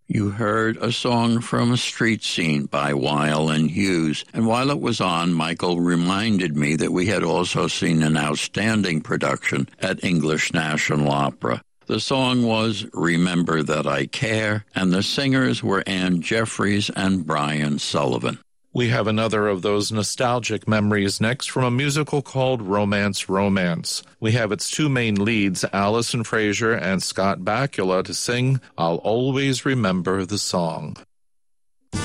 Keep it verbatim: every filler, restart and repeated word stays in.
You heard a song from A Street Scene by Weil and Hughes, and while it was on, Michael reminded me that we had also seen an outstanding production at English National Opera. The song was Remember That I Care, and the singers were Anne Jeffries and Brian Sullivan. We have another of those nostalgic memories next from a musical called Romance, Romance. We have its two main leads, Alison Fraser and Scott Bakula, to sing I'll Always Remember the Song.